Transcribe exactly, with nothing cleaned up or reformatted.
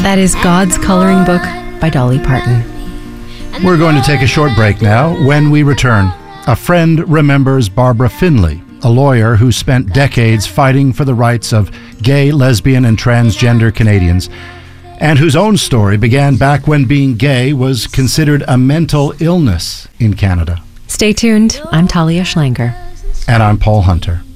That is God's Coloring Book by Dolly Parton. We're going to take a short break now. When we return, a friend remembers Barbara Finley, a lawyer who spent decades fighting for the rights of gay, lesbian, and transgender Canadians, and whose own story began back when being gay was considered a mental illness in Canada. Stay tuned. I'm Talia Schlanger. And I'm Paul Hunter.